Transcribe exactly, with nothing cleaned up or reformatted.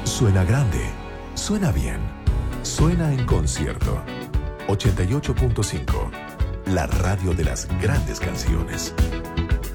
Suena grande, suena bien, suena en concierto. ochenta y ocho punto cinco, la radio de las grandes canciones.